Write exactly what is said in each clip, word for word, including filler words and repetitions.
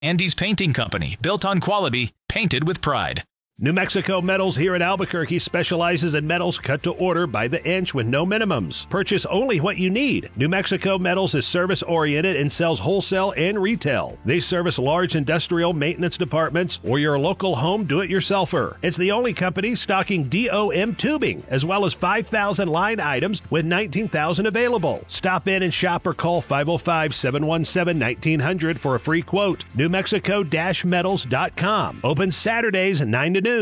Andy's Painting Company, built on quality, painted with pride. New Mexico Metals here in Albuquerque specializes in metals cut to order by the inch with no minimums. Purchase only what you need. New Mexico Metals is service-oriented and sells wholesale and retail. They service large industrial maintenance departments or your local home do-it-yourselfer. It's the only company stocking D O M tubing, as well as five thousand line items with nineteen thousand available. Stop in and shop or call five oh five, seven one seven, nineteen hundred for a free quote. New Mexico Metals dot com. Open Saturdays nine to noon.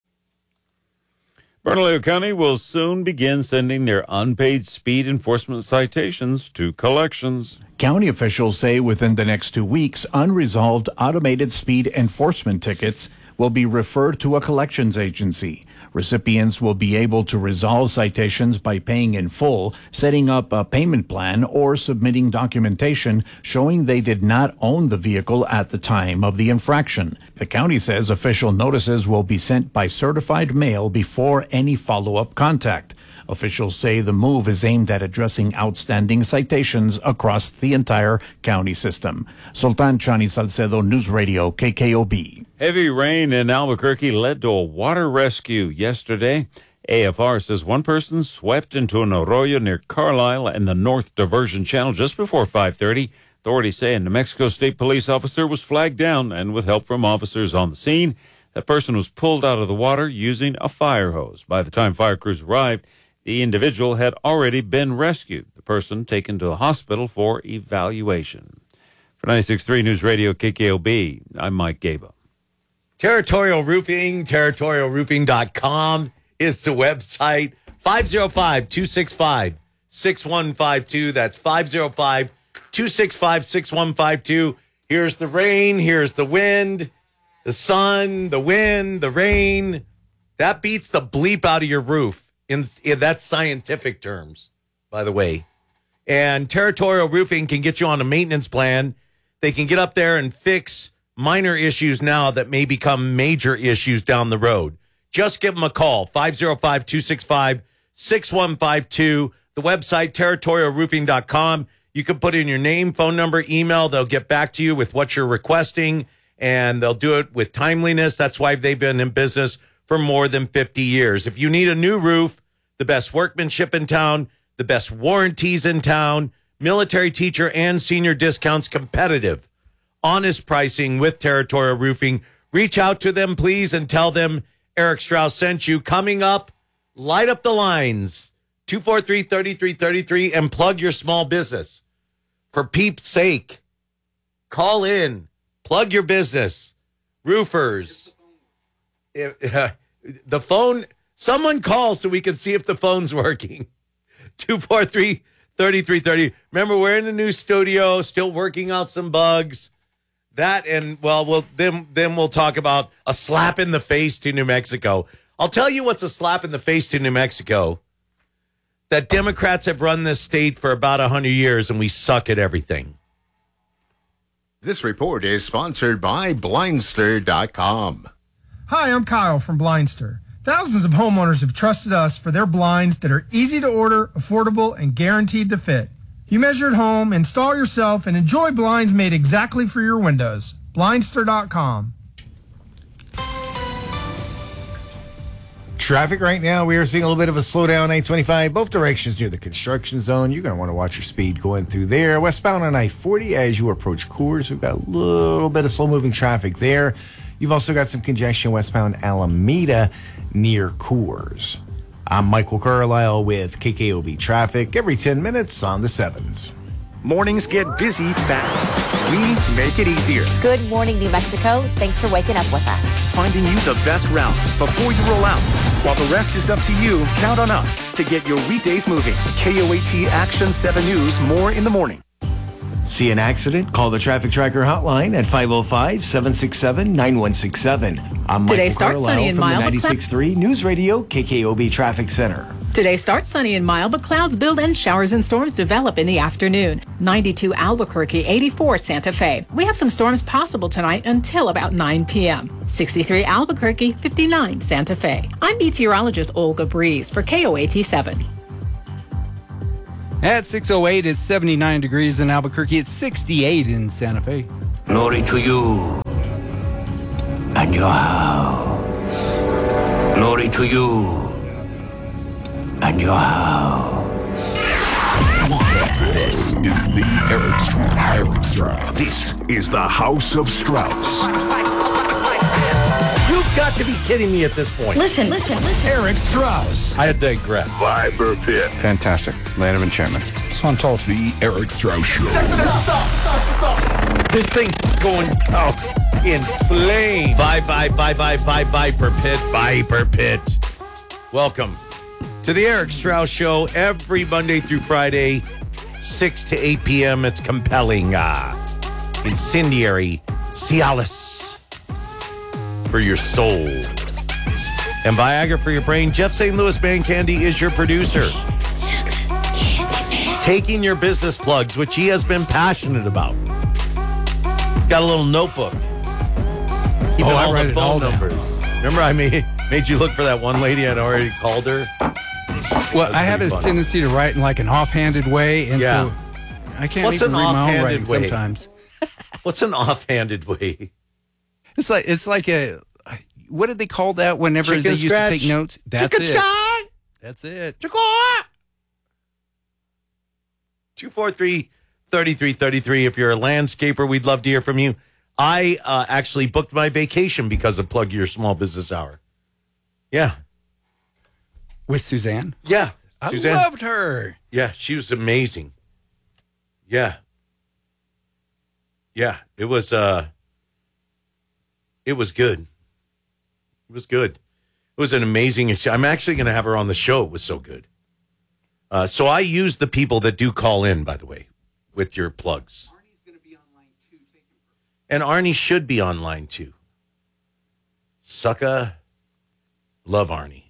Bernalillo County will soon begin sending their unpaid speed enforcement citations to collections. County officials say within the next two weeks, unresolved automated speed enforcement tickets will be referred to a collections agency. Recipients will be able to resolve citations by paying in full, setting up a payment plan, or submitting documentation showing they did not own the vehicle at the time of the infraction. The county says official notices will be sent by certified mail before any follow-up contact. Officials say the move is aimed at addressing outstanding citations across the entire county system. Sultan Chani Salcedo, News Radio, K K O B. Heavy rain in Albuquerque led to a water rescue yesterday. A F R says one person swept into an arroyo near Carlisle and the North Diversion Channel just before five thirty. Authorities say a New Mexico State Police officer was flagged down, and with help from officers on the scene, that person was pulled out of the water using a fire hose. By the time fire crews arrived, the individual had already been rescued. The person taken to the hospital for evaluation. For ninety-six point three News Radio K K O B, I'm Mike Gaba. Territorial Roofing, territorial roofing dot com is the website. five oh five, two six five, six one five two. That's five oh five, two six five, six one five two. Here's the rain, here's the wind, the sun, the wind, the rain. That beats the bleep out of your roof. In, in that's scientific terms, by the way. And Territorial Roofing can get you on a maintenance plan. They can get up there and fix minor issues now that may become major issues down the road. Just give them a call, five oh five, two six five, six one five two. The website, territorial roofing dot com. You can put in your name, phone number, email. They'll get back to you with what you're requesting, and they'll do it with timeliness. That's why they've been in business for more than fifty years. If you need a new roof, the best workmanship in town, the best warranties in town, military teacher and senior discounts, competitive, honest pricing with Territorial Roofing. Reach out to them, please, and tell them Eric Strauss sent you. Coming up, light up the lines, two four three, three three three three, and plug your small business. For Pete's sake, call in, plug your business. Roofers. The phone, someone call so we can see if the phone's working. two four three, three three three three. Remember, we're in the new studio, still working out some bugs. That and, well, we'll then, then we'll talk about a slap in the face to New Mexico. I'll tell you what's a slap in the face to New Mexico. That Democrats have run this state for about one hundred years, and we suck at everything. This report is sponsored by Blindster dot com. Hi, I'm Kyle from Blindster. Thousands of homeowners have trusted us for their blinds that are easy to order, affordable, and guaranteed to fit. You measure at home, install yourself, and enjoy blinds made exactly for your windows. Blindster dot com. Traffic right now, we are seeing a little bit of a slowdown, I twenty-five, both directions near the construction zone. You're going to want to watch your speed going through there. Westbound on I forty as you approach Coors. We've got a little bit of slow-moving traffic there. You've also got some congestion westbound Alameda near Coors. I'm Michael Carlisle with K K O B Traffic every ten minutes on the sevens. Mornings get busy fast. We make it easier. Good morning, New Mexico. Thanks for waking up with us. Finding you the best route before you roll out. While the rest is up to you, count on us to get your weekdays moving. K O A T Action seven News, more in the morning. See an accident? Call the Traffic Tracker hotline at five oh five, seven six seven, nine one six seven. I'm Today Michael starts Carlisle sunny and from mild, the ninety-six point three News Radio K K O B Traffic Center. Today starts sunny and mild, but clouds build and showers and storms develop in the afternoon. ninety-two Albuquerque, eighty-four Santa Fe. We have some storms possible tonight until about nine p.m. sixty-three Albuquerque, fifty-nine Santa Fe. I'm meteorologist Olga Breeze for K O A T seven. At six oh eight, it's seventy-nine degrees in Albuquerque. It's sixty-eight in Santa Fe. Glory to you and your house. Glory to you and your house. This is the Eric, Eric Strauss. This is the House of Strauss. You've got to be kidding me at this point. Listen, listen, listen. Eric Strauss. I digress. Viper Pit. Fantastic. Land of enchantment. Son told The Eric Strauss Show. Check this out. Stop, stop, stop. This thing's going out in flames. Bye, bye, bye, bye, bye, Viper Pit. Viper Pit. Welcome to the Eric Strauss Show every Monday through Friday, six to eight p.m. It's compelling, uh, incendiary, Cialis for your soul, and Viagra for your brain. Jeff Saint Louis Band Candy is your producer. Taking your business plugs, which he has been passionate about. He's got a little notebook. Keeping oh, I all write the it phone all numbers. down. Remember, I made, made you look for that one lady I'd already called her? Well, I have a funny. tendency to write in like an offhanded way, and Yeah. so I can't What's even an read my own offhanded writing way? sometimes. What's an offhanded way? It's like it's like a what did they call that whenever Chicken they used scratch. to take notes? That's Chicken it. scratch. That's it. two four three, three three three three. If you're a landscaper, we'd love to hear from you. I uh, actually booked my vacation because of Plug Your Small Business Hour. Yeah. With Suzanne? Yeah. I Suzanne. loved her. Yeah, she was amazing. Yeah. Yeah, it was uh it was good. It was good. It was an amazing I'm actually going to have her on the show. It was so good. Uh, so I use the people that do call in, by the way, with your plugs. Arnie's going to be online too. Take him. And Arnie should be online too. Sucka. Love Arnie.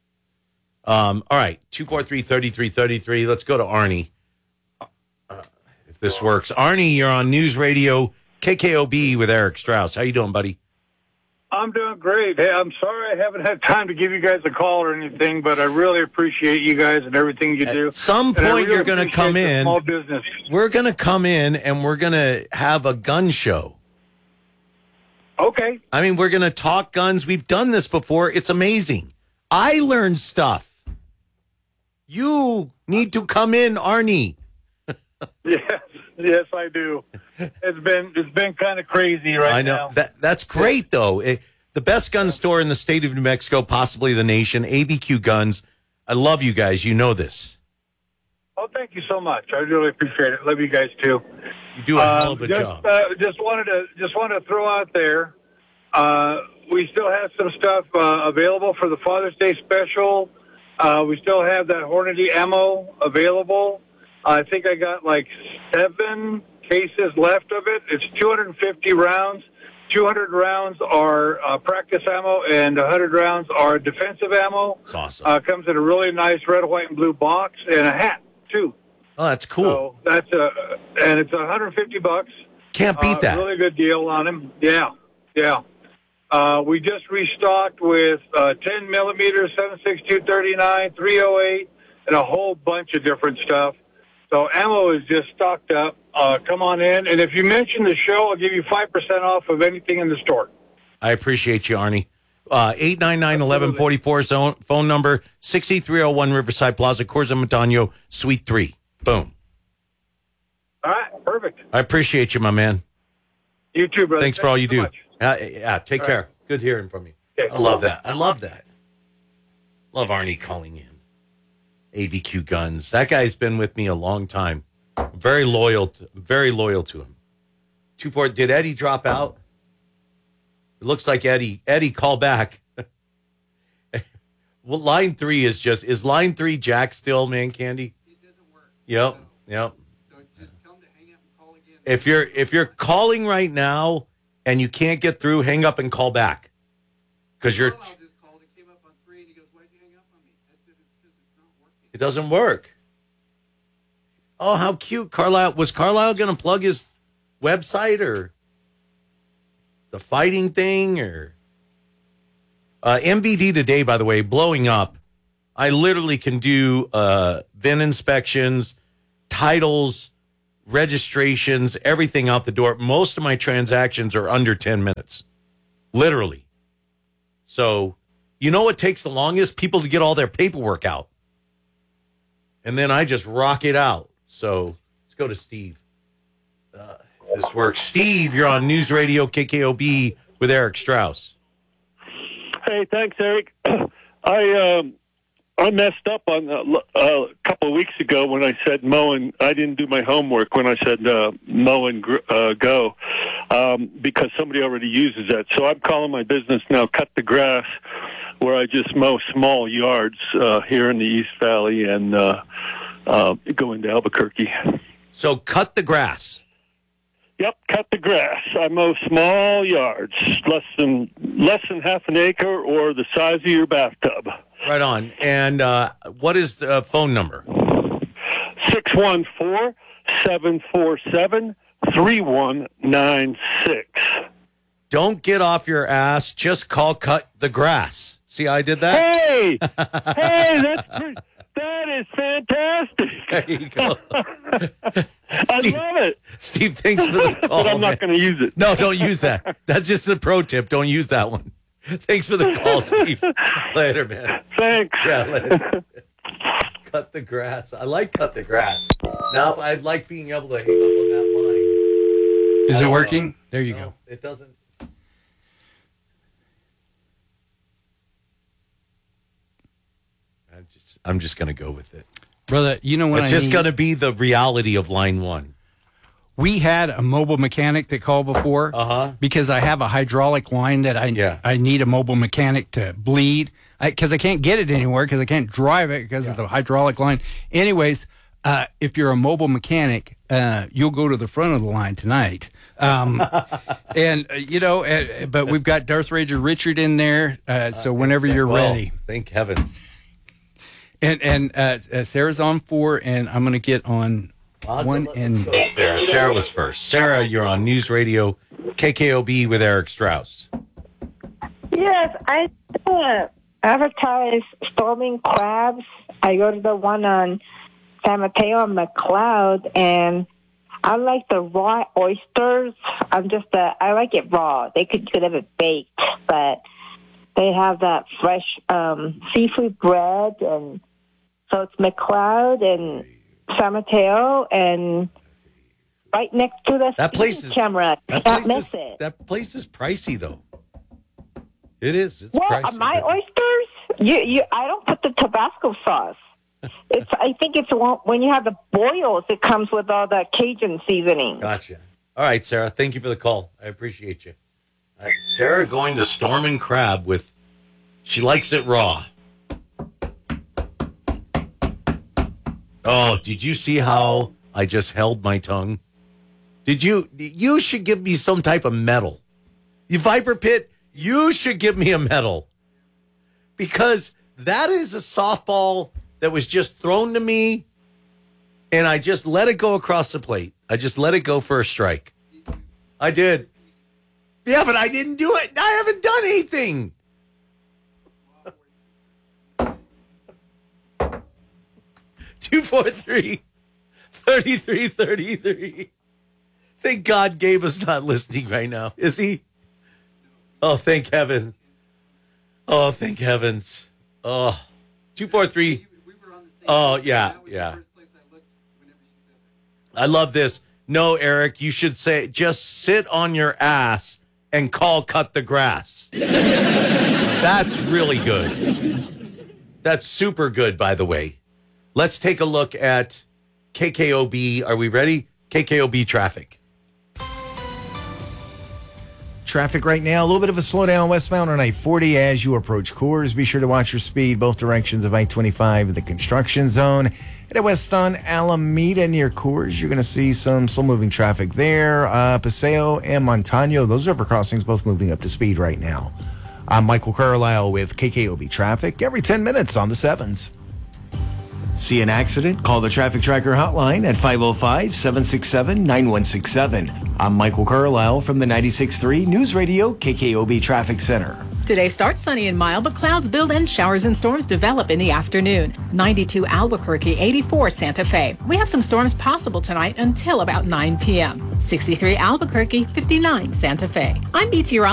Um, all right, two four three, three three three three. Let's go to Arnie. Uh, if this works. Arnie, you're on News Radio K K O B with Eric Strauss. How you doing, buddy? I'm doing great. Hey, I'm sorry I haven't had time to give you guys a call or anything, but I really appreciate you guys and everything you do. At some And I point, really you're going to appreciate come the in. Small business. We're going to come in and we're going to have a gun show. Okay. I mean, we're going to talk guns. We've done this before. It's amazing. I learned stuff. You need to come in, Arnie. Yes, yes, I do. It's been it's been kind of crazy right I know now. that that's great though. It, the best gun store in the state of New Mexico, possibly the nation, A B Q Guns. I love you guys. You know this. Oh, thank you so much. I really appreciate it. Love you guys too. You do a hell of a Um, just, job. Uh, just wanted to just wanted to throw out there. Uh, we still have some stuff uh, available for the Father's Day special. Uh, we still have that Hornady ammo available. I think I got like seven cases left of it. It's two hundred fifty rounds. two hundred rounds are uh, practice ammo, and one hundred rounds are defensive ammo. It's awesome. Uh, comes in a really nice red, white, and blue box, and a hat too. Oh, that's cool. So that's a, and it's one hundred fifty bucks. Can't beat Uh, that. Really good deal on them. Yeah, yeah. Uh, we just restocked with uh, ten millimeters, seven six two thirty-nine, three oh eight, and a whole bunch of different stuff. So ammo is just stocked up. Uh, come on in, and if you mention the show, I'll give you five percent off of anything in the store. I appreciate you, Arnie. Uh, eight nine nine, eleven forty-four, zone, phone number six three oh one Riverside Plaza, Corza Montano, Suite three. Boom. All right, perfect. I appreciate you, my man. You too, brother. Thanks for all you so do. much. Uh, yeah, take All care. right. Good hearing from you. Okay, I love that. I love that. Love Arnie calling in. A B Q Guns. That guy's been with me a long time. I'm very loyal. To, very loyal to him. Two four. Did Eddie drop out? It looks like Eddie. Eddie, call back. Well, line three is just is line three Jack still, man, Candy? It doesn't work. Yep. Yep. So just tell them to hang up and call again. If you're if you're calling right now and you can't get through, hang up and call back. Because you're Carlisle just called and came up on three, and he goes, "Why'd you hang up on me?" I said, "It's because it's not working." it doesn't work. Oh, how cute. Carlisle was Carlisle gonna plug his website or the fighting thing or uh M V D today, by the way, blowing up. I literally can do uh V I N inspections, titles, registrations, everything out the door. Most of my transactions are under ten minutes, literally. So, you know what takes the longest? People to get all their paperwork out. And then I just rock it out. So, let's go to Steve. Uh, this works. Steve, you're on News Radio K K O B with Eric Strauss. Hey, thanks, Eric. I um, I messed up on uh, a couple of weeks ago when I said mow and I didn't do my homework when I said uh, mow and gr- uh, go um, because somebody already uses that. So I'm calling my business now Cut the Grass, where I just mow small yards uh, here in the East Valley and uh, uh, go into Albuquerque. So Cut the Grass. Yep, cut the grass. I mow small yards, less than less than half an acre or the size of your bathtub. Right on. And uh, what is the phone number? six one four, seven four seven, three one nine six. Don't get off your ass. Just call Cut the Grass. See how I did that? Hey! hey, that's pretty, that is fantastic. There you go. I Steve, love it. Steve, thanks for the call. But I'm not going to use it. No, don't use that. That's just a pro tip. Don't use that one. Thanks for the call, Steve. Later, man. Thanks. Yeah, later. Cut the Grass. I like Cut the Grass. Now, I'd like being able to hang up on that line. Is it working? Know. There you no, go. It doesn't. I'm just, I'm just going to go with it. Brother, you know what It's I just mean? going to be the reality of line one. We had a mobile mechanic that called before uh-huh. because I have a hydraulic line that I yeah. I need a mobile mechanic to bleed because I, I can't get it anywhere because I can't drive it because yeah. of the hydraulic line. Anyways, uh, if you're a mobile mechanic, uh, you'll go to the front of the line tonight. Um, and, uh, you know, uh, but we've got Darth Ranger Richard in there, uh, so whenever you're well, ready. Thank heavens. And, and uh, uh, Sarah's on four, and I'm going to get on Well, one and Sarah. Sarah was first. Sarah, you're on News Radio K K O B with Eric Strauss. Yes, I uh, advertise storming crabs. I go to the one on San Mateo and McLeod, and I like the raw oysters. I'm just uh, I like it raw. They could could have it baked, but they have that fresh um, seafood bread, and so it's McLeod and San Mateo, and right next to the that place is, camera. That Can't place miss is, it. That place is pricey, though. It is. It's well, pricey. my oysters, you, you, I don't put the Tabasco sauce. It's. I think it's when you have the boils, it comes with all the Cajun seasoning. Gotcha. All right, Sarah. Thank you for the call. I appreciate you. All right, Sarah going to Stormin' Crab with. She likes it raw. Oh, did you see how I just held my tongue? Did you? You should give me some type of medal. You Viper Pit, you should give me a medal. Because that is a softball that was just thrown to me, and I just let it go across the plate. I just let it go for a strike. I did. Yeah, but I didn't do it. I haven't done anything. two four three, three three three three. Thank God Gabe is not listening right now. Is he? Oh, thank heaven. Oh, thank heavens. Oh, two four three. Oh, yeah, yeah. I love this. No, Eric, you should say, just sit on your ass and call Cut the Grass. That's really good. That's super good, by the way. Let's take a look at K K O B. Are we ready? K K O B traffic. Traffic right now, a little bit of a slowdown westbound on I forty as you approach Coors. Be sure to watch your speed, both directions of I twenty-five in the construction zone. Headed west on Alameda near Coors, you're going to see some slow-moving traffic there. Uh, Paseo and Montano, those river crossings both moving up to speed right now. I'm Michael Carlisle with K K O B Traffic every ten minutes on the sevens. See an accident? Call the Traffic Tracker hotline at five oh five, seven six seven, nine one six seven. I'm Michael Carlisle from the ninety-six point three News Radio K K O B Traffic Center. Today starts sunny and mild, but clouds build and showers and storms develop in the afternoon. ninety-two Albuquerque, eighty-four Santa Fe. We have some storms possible tonight until about nine p.m. sixty-three Albuquerque, fifty-nine Santa Fe. I'm B T